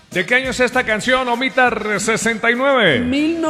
¿De qué año es esta canción, Omitar 69?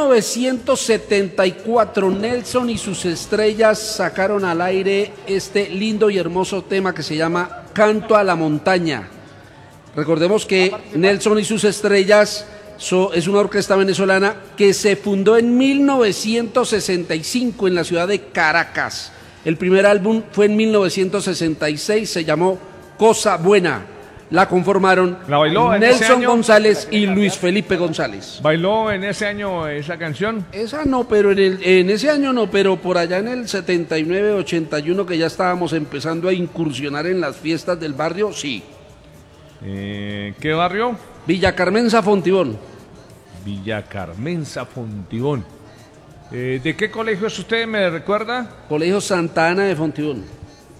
1974, Nelson y sus estrellas sacaron al aire este lindo y hermoso tema que se llama Canto a la Montaña. Recordemos que Nelson y sus estrellas es una orquesta venezolana que se fundó en 1965 en la ciudad de Caracas. El primer álbum fue en 1966, se llamó Cosa Buena. La conformaron Nelson González y Luis Felipe González. ¿Bailó en ese año esa canción? Esa no, pero en ese año no, pero por allá en el 79, 81, que ya estábamos empezando a incursionar en las fiestas del barrio, sí. ¿Qué barrio? Villa Carmenza, Fontibón. Villa Carmenza, Fontibón. ¿De qué colegio es usted, me recuerda? Colegio Santa Ana de Fontibón.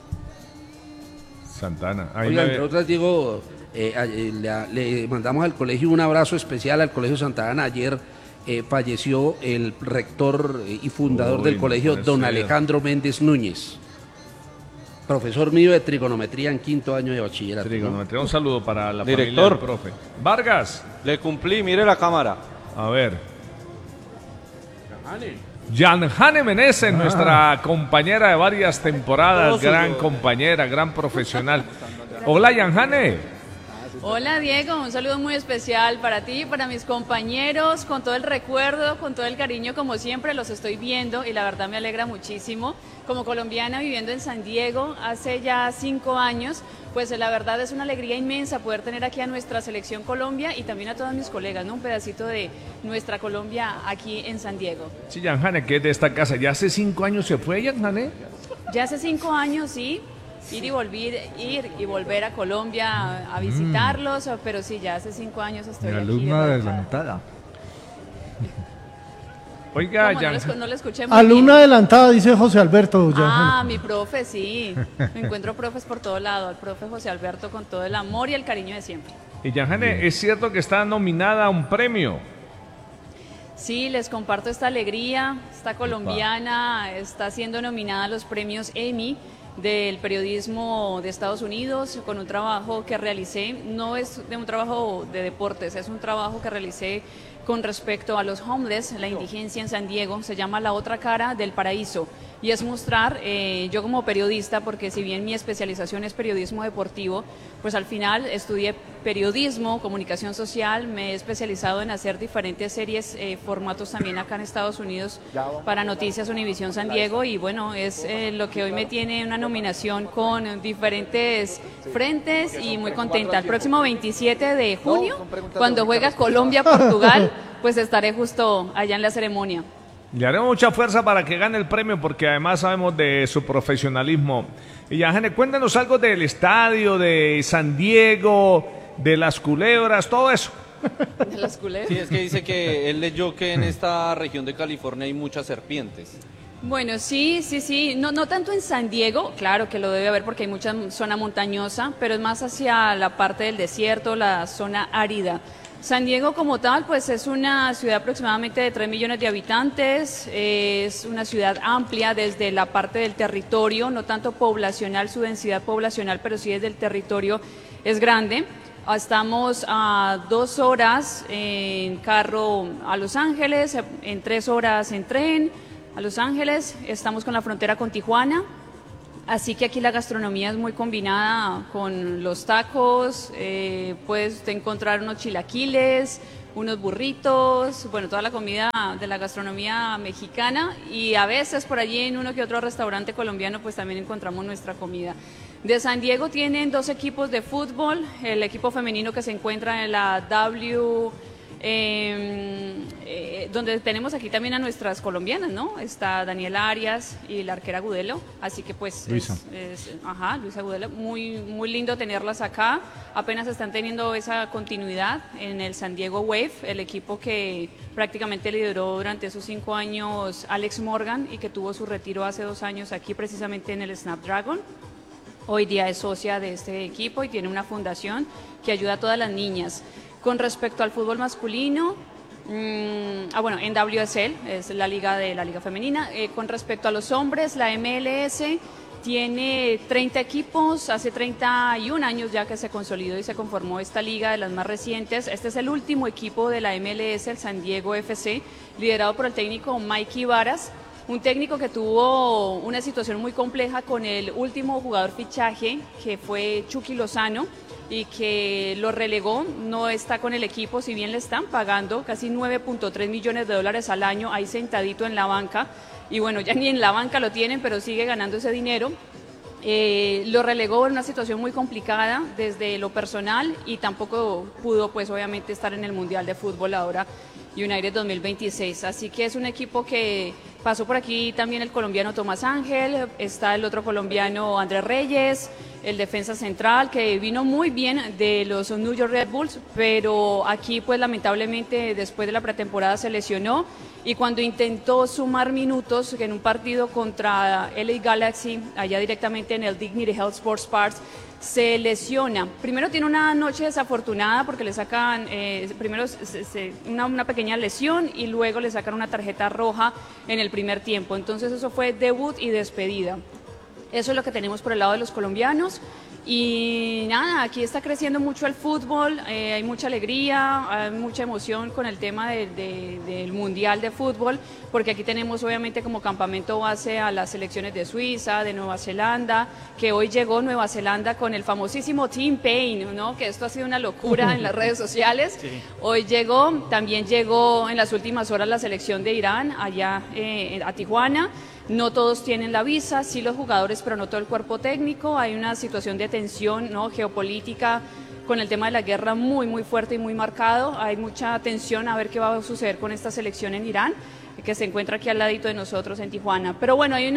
Santana. Oiga, entre otras, Diego, le mandamos al colegio un abrazo especial al Colegio Santa Ana. Ayer falleció el rector y fundador del colegio, don Alejandro Méndez Núñez. Profesor mío de trigonometría en 5º año de bachillerato. Trigonometría, ¿no? Un saludo para la Director, familia del profe. Vargas. Le cumplí, mire la cámara. A ver. Yanjane Meneses, nuestra compañera de varias temporadas, gran compañera, gran profesional. Hola, Yanjane. Hola, Diego, un saludo muy especial para ti, para mis compañeros, con todo el recuerdo, con todo el cariño, como siempre, los estoy viendo y la verdad me alegra muchísimo. Como colombiana viviendo en San Diego hace ya 5 años, pues la verdad es una alegría inmensa poder tener aquí a nuestra selección Colombia y también a todos mis colegas, ¿no? Un pedacito de nuestra Colombia aquí en San Diego. Sí, Yanjane, que es de esta casa. ¿Ya hace 5 años se fue, Yanjane? Ya hace 5 años, sí. Ir y volver a Colombia a visitarlos, pero sí, ya hace 5 años estoy aquí. Alumna adelantada. Oiga, no le escuché muy alumna bien. adelantada, dice José Alberto. Mi profe, sí. Me encuentro profes por todo lado. Al profe José Alberto con todo el amor y el cariño de siempre. Y Yanjane, ¿es cierto que está nominada a un premio? Sí, les comparto esta alegría. Esta colombiana está siendo nominada a los premios Emmy del periodismo de Estados Unidos con un trabajo que realicé, no es de un trabajo de deportes, es un trabajo que realicé con respecto a los homeless, la indigencia en San Diego. Se llama La Otra Cara del Paraíso y es mostrar, yo como periodista, porque si bien mi especialización es periodismo deportivo, pues al final estudié periodismo, comunicación social, me he especializado en hacer diferentes series, formatos también acá en Estados Unidos para Noticias Univisión San Diego y bueno, es lo que hoy me tiene una nominación con diferentes frentes y muy contenta. El próximo 27 de junio, cuando juega Colombia-Portugal, pues estaré justo allá en la ceremonia. Le haremos mucha fuerza para que gane el premio porque además sabemos de su profesionalismo. Y Yanjane, cuéntanos algo del estadio, de San Diego, de las culebras, todo eso. ¿De las culebras? Sí, es que dice que él leyó que en esta región de California hay muchas serpientes. Bueno, sí, no tanto en San Diego, claro que lo debe haber porque hay mucha zona montañosa, pero es más hacia la parte del desierto, la zona árida. San Diego como tal, pues es una ciudad aproximadamente de 3 millones de habitantes, es una ciudad amplia desde la parte del territorio, no tanto poblacional, su densidad poblacional, pero sí desde el territorio es grande. Estamos a 2 horas en carro a Los Ángeles, en 3 horas en tren a Los Ángeles, estamos con la frontera con Tijuana. Así que aquí la gastronomía es muy combinada con los tacos, puedes encontrar unos chilaquiles, unos burritos, bueno, toda la comida de la gastronomía mexicana y a veces por allí en uno que otro restaurante colombiano pues también encontramos nuestra comida. De San Diego tienen 2 equipos de fútbol, el equipo femenino que se encuentra en la donde tenemos aquí también a nuestras colombianas, ¿no? Está Daniela Arias y la arquera Agudelo, así que pues Luisa Agudelo, muy lindo tenerlas acá, apenas están teniendo esa continuidad en el San Diego Wave, el equipo que prácticamente lideró durante esos 5 años Alex Morgan y que tuvo su retiro hace 2 años aquí precisamente en el Snapdragon. Hoy día es socia de este equipo y tiene una fundación que ayuda a todas las niñas. Con respecto al fútbol masculino, en WSL, es la liga femenina. Con respecto a los hombres, la MLS tiene 30 equipos, hace 31 años ya que se consolidó y se conformó esta liga de las más recientes. Este es el último equipo de la MLS, el San Diego FC, liderado por el técnico Mikey Varas, un técnico que tuvo una situación muy compleja con el último jugador fichaje, que fue Chucky Lozano, y que lo relegó, no está con el equipo, si bien le están pagando casi 9.3 millones de dólares al año, ahí sentadito en la banca, y bueno, ya ni en la banca lo tienen, pero sigue ganando ese dinero. Lo relegó en una situación muy complicada desde lo personal y tampoco pudo, pues obviamente, estar en el Mundial de Fútbol ahora, United 2026, así que es un equipo que pasó por aquí también el colombiano Tomás Ángel, está el otro colombiano Andrés Reyes, el defensa central que vino muy bien de los New York Red Bulls, pero aquí pues lamentablemente después de la pretemporada se lesionó y cuando intentó sumar minutos en un partido contra LA Galaxy, allá directamente en el Dignity Health Sports Park, se lesiona. Primero tiene una noche desafortunada porque le sacan primero una pequeña lesión y luego le sacan una tarjeta roja en el primer tiempo. Entonces eso fue debut y despedida. Eso es lo que tenemos por el lado de los colombianos. Y nada, aquí está creciendo mucho el fútbol, hay mucha alegría, hay mucha emoción con el tema del Mundial de Fútbol, porque aquí tenemos obviamente como campamento base a las selecciones de Suiza, de Nueva Zelanda, que hoy llegó Nueva Zelanda con el famosísimo Team Payne, ¿no? Que esto ha sido una locura en las redes sociales. Sí. Hoy también llegó en las últimas horas la selección de Irán allá a Tijuana. No todos tienen la visa, sí los jugadores, pero no todo el cuerpo técnico. Hay una situación de tensión, ¿no?, geopolítica con el tema de la guerra muy, muy fuerte y muy marcado. Hay mucha tensión a ver qué va a suceder con esta selección en Irán, que se encuentra aquí al ladito de nosotros en Tijuana. Pero bueno, hay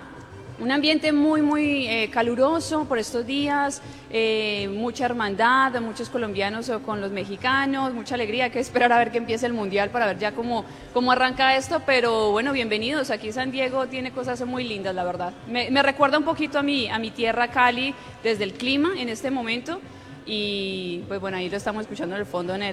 un ambiente muy, muy caluroso por estos días, mucha hermandad, muchos colombianos con los mexicanos, mucha alegría. Hay que esperar a ver que empiece el Mundial para ver ya cómo arranca esto, pero bueno, bienvenidos. Aquí San Diego tiene cosas muy lindas, la verdad. Me recuerda un poquito a mi tierra, Cali, desde el clima en este momento. Y pues bueno, ahí lo estamos escuchando en el fondo en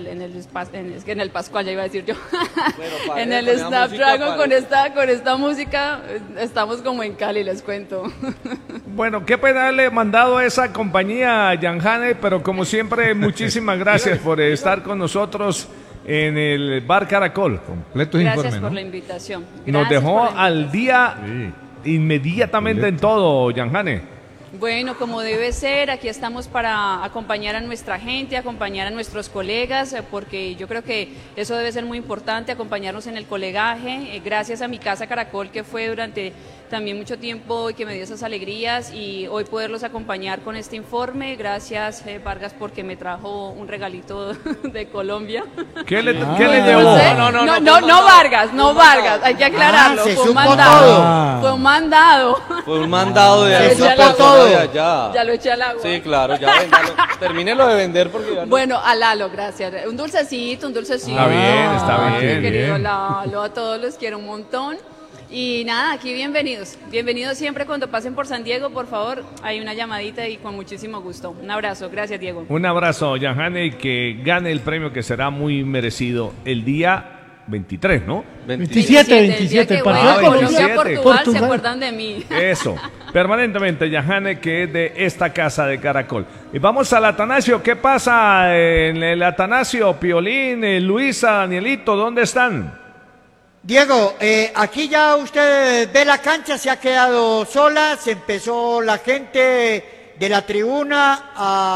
el Pascual, ya iba a decir yo, bueno, en el Snapdragon con esta música, estamos como en Cali, les cuento. Bueno, qué pena haberle mandado a esa compañía, Yanjane, pero como siempre, muchísimas gracias por estar con nosotros en el Bar Caracol. Completo gracias informe, por ¿no? la invitación. Nos dejó al día inmediatamente en todo, Yanjane. Bueno, como debe ser, aquí estamos para acompañar a nuestra gente, acompañar a nuestros colegas, porque yo creo que eso debe ser muy importante, acompañarnos en el colegaje. Gracias a mi casa Caracol, que fue durante también mucho tiempo y que me dio esas alegrías, y hoy poderlos acompañar con este informe. Gracias, Vargas, porque me trajo un regalito de Colombia. ¿Qué le llevó? No Vargas, Vargas, hay que aclararlo. Fue un mandado. Fue un mandado. Fue un mandado de allá. Ya lo eché al agua. Sí, claro, ya véndalo. Termínelo de vender porque ya no. Bueno, a Lalo, gracias. Un dulcecito. Está bien. Querido Lalo, a todos los quiero un montón. Y nada, aquí bienvenidos siempre cuando pasen por San Diego, por favor, hay una llamadita y con muchísimo gusto. Un abrazo, gracias Diego. Un abrazo, Yanjane, y que gane el premio que será muy merecido el día 23, ¿no? 27. Colombia-Portugal, ¿se acuerdan de mí? Eso, permanentemente, Yanjane, que es de esta casa de Caracol. Y vamos al Atanasio. ¿Qué pasa en el Atanasio? Piolín, Luisa, Danielito, ¿dónde están? Diego, aquí ya usted ve la cancha, se ha quedado sola, se empezó la gente de la tribuna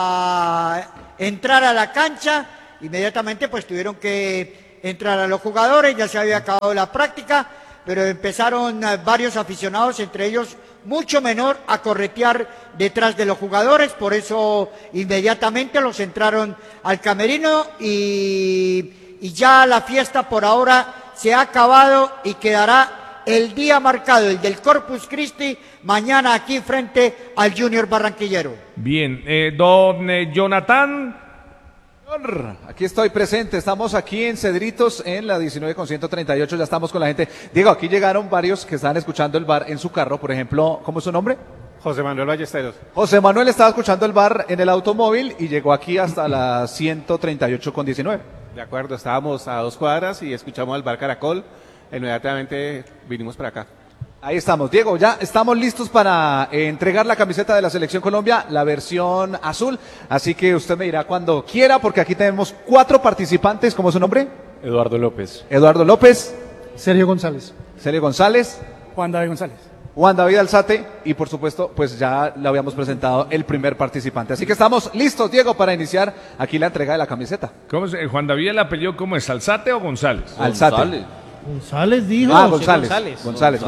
a entrar a la cancha, inmediatamente pues tuvieron que entrar a los jugadores, ya se había acabado la práctica, pero empezaron varios aficionados, entre ellos mucho menor, a corretear detrás de los jugadores, por eso inmediatamente los entraron al camerino y ya la fiesta por ahora se ha acabado y quedará el día marcado, el del Corpus Christi, mañana aquí frente al Junior Barranquillero. Bien, don Jonathan. Aquí estoy presente, estamos aquí en Cedritos en la 19 con 138, ya estamos con la gente. Diego, aquí llegaron varios que estaban escuchando el bar en su carro, por ejemplo, ¿cómo es su nombre? José Manuel Ballesteros. José Manuel estaba escuchando el bar en el automóvil y llegó aquí hasta la 138 con 19. De acuerdo, estábamos a 2 cuadras y escuchamos al bar Caracol, inmediatamente vinimos para acá. Ahí estamos, Diego, ya estamos listos para entregar la camiseta de la Selección Colombia, la versión azul, así que usted me dirá cuando quiera, porque aquí tenemos 4 participantes. ¿Cómo es su nombre? Eduardo López. Eduardo López, Sergio González. Sergio González, Juan David González. Juan David Alzate y por supuesto pues ya le habíamos presentado el primer participante. Así que estamos listos, Diego, para iniciar aquí la entrega de la camiseta. ¿Cómo se, Juan David el apellido cómo es? ¿Alzate o González? Alzate. González dijo. Ah, González. González.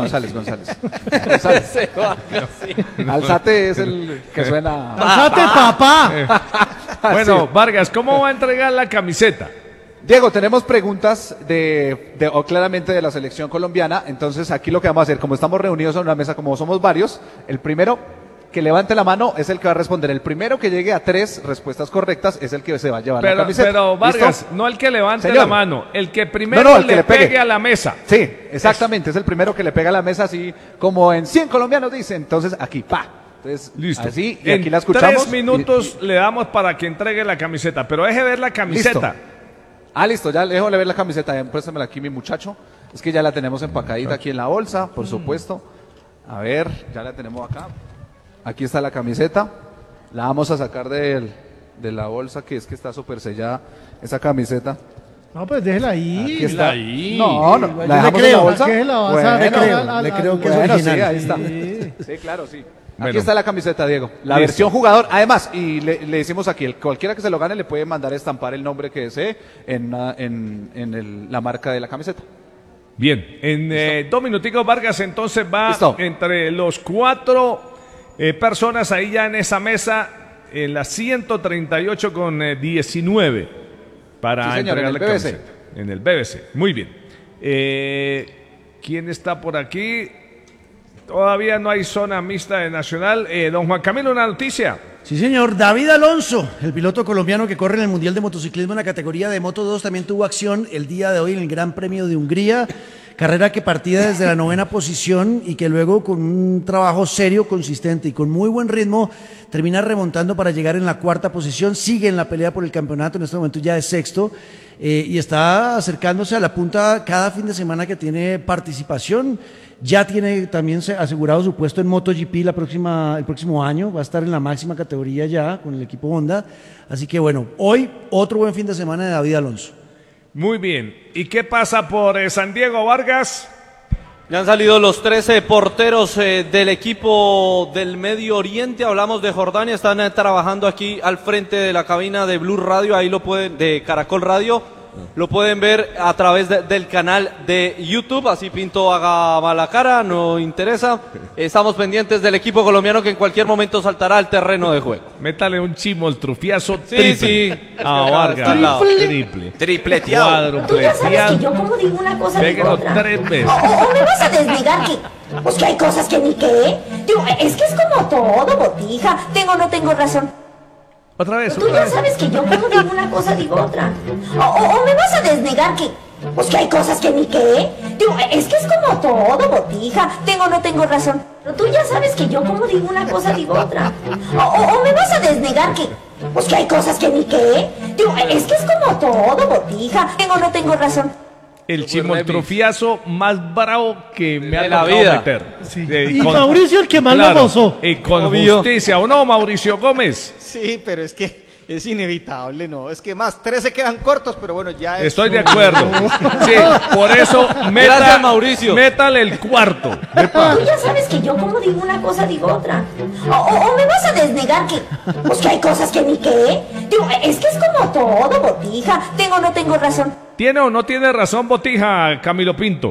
Alzate es el que suena. Alzate, papá. Bueno, Sí. Vargas, ¿cómo va a entregar la camiseta? Diego, tenemos preguntas claramente de la selección colombiana, entonces aquí lo que vamos a hacer, como estamos reunidos en una mesa, como somos varios, el primero que levante la mano es el que va a responder. El primero que llegue a 3 respuestas correctas es el que se va a llevar la camiseta. Pero Vargas, ¿Listo? no el que levante Señor. la mano, el que primero No, el que le le pegue. pegue a la mesa. Sí, exactamente, es el primero que le pega a la mesa, así como en 100 colombianos dicen. Entonces aquí, pa. Entonces, Listo. así, y en aquí la escuchamos. 3 minutos le damos para que entregue la camiseta, pero deje ver la camiseta. Listo, ya déjole ver la camiseta, préstamela aquí mi muchacho. Es que ya la tenemos empacadita aquí en la bolsa, por supuesto. A ver, ya la tenemos acá. Aquí está la camiseta. La vamos a sacar de la bolsa, que es que está súper sellada esa camiseta. No, pues déjela ahí. Aquí está. ahí. No, Yo la le dejamos en creo, la bolsa. que la vas a- le creo que es bueno, original. sí, ahí está. Sí. Sí, claro, sí. Aquí Bueno. está la camiseta, Diego. La Listo. versión jugador. Además, y le decimos aquí, cualquiera que se lo gane le puede mandar a estampar el nombre que desee en la marca de la camiseta. Bien, en 2 minuticos Vargas entonces va Listo. entre los 4 personas ahí ya en esa mesa, en la 138 con 19 para Sí, señor, entregar en la el BBC. camiseta. En el BBC, muy bien. ¿Quién está por aquí? Todavía no hay zona mixta de Nacional. Don Juan Camilo, una noticia. Sí, señor. David Alonso, el piloto colombiano que corre en el Mundial de Motociclismo en la categoría de Moto 2, también tuvo acción el día de hoy en el Gran Premio de Hungría. Carrera que partía desde la 9ª posición y que luego con un trabajo serio, consistente y con muy buen ritmo termina remontando para llegar en la 4ª posición. Sigue en la pelea por el campeonato, en este momento ya es 6º y está acercándose a la punta cada fin de semana que tiene participación. Ya tiene también asegurado su puesto en MotoGP el próximo año, va a estar en la máxima categoría ya con el equipo Honda. Así que bueno, hoy otro buen fin de semana de David Alonso. Muy bien. ¿Y qué pasa por San Diego, Vargas? Ya han salido los 13 porteros del equipo del Medio Oriente. Hablamos de Jordania, están trabajando aquí al frente de la cabina de Blue Radio, ahí lo pueden, de Caracol Radio. Lo pueden ver a través del canal de YouTube, así Pinto haga mala cara, no interesa. Estamos pendientes del equipo colombiano que en cualquier momento saltará al terreno de juego. Métale un chimoltrufiazo Sí, triple. sí. A Vargas. Está al lado. Triple. Tripleteado. Tú ya sabes que yo como digo una cosa digo Péguelo otra. 3 veces. O me vas a desnegar que, pues que hay cosas que ni qué. Digo, es que es como todo, botija. Tengo o no tengo razón. Otra vez. Tú ya sabes que yo como digo una cosa digo otra. O me vas a desnegar que, pues que hay cosas que ni qué. Digo, es que es como todo, botija. Tengo o no tengo razón. Pero tú ya sabes que yo como digo una cosa digo otra. O me vas a desnegar que, pues que hay cosas que ni qué. Digo, es que es como todo, botija. Tengo o no tengo razón. El chimoltrufiazo más bravo que me ha la tocado vida. meter. Sí. Y Mauricio el que más lo gozó. Y con Obvio. justicia, ¿o no, Mauricio Gómez? Sí, pero es que es inevitable, ¿no? Es que más, 13 quedan cortos, pero bueno, ya es... Estoy de acuerdo. Sí, por eso Gracias, Mauricio. métale el cuarto. Tú ya sabes que yo como digo una cosa digo otra. O me vas a desnegar que, pues que hay cosas que ni qué. Digo, es que es como todo, botija. Tengo o no tengo razón. ¿Tiene o no tiene razón, Botija, Camilo Pinto?